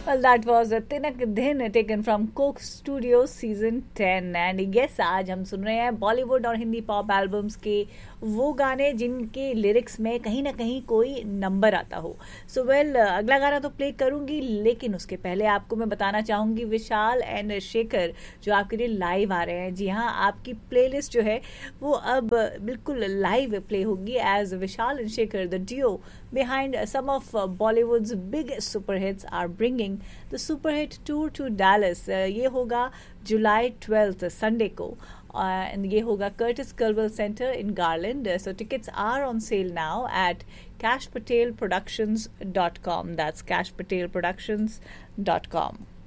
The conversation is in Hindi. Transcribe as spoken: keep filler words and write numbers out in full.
Well, that was a तिनक दिन taken from Coke Studios season ten and yes, आज हम सुन रहे हैं बॉलीवुड और हिंदी पॉप एल्बम्स के वो गाने जिनके लिरिक्स में कहीं ना कहीं कोई नंबर आता हो. सो so, वेल well, अगला गाना तो प्ले करूंगी, लेकिन उसके पहले आपको मैं बताना चाहूंगी विशाल एंड शेखर जो आपके लिए लाइव आ रहे हैं. जी हाँ, आपकी प्लेलिस्ट जो है वो अब बिल्कुल लाइव प्ले होगी as Vishal and Shekhar the deo behind some of uh, Bollywood's big super hits are bringing the super hit tour to Dallas. Uh, ये होगा जुलाई ट्वेल्थ संडे को एंड uh, ये होगा Curtis कर्बल centre in garland. So tickets are on sale now at cash patel productions dot com. That's cash patel productions dot com.